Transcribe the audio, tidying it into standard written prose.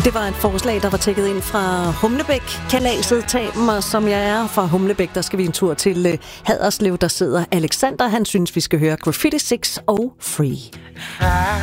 Det var et forslag, der var tækket ind fra Humlebæk. Kalaset Tab mig, som jeg er fra Humlebæk. Der skal vi en tur til Haderslev. Der sidder Alexander. Han synes, vi skal høre Graffiti 6 og Free.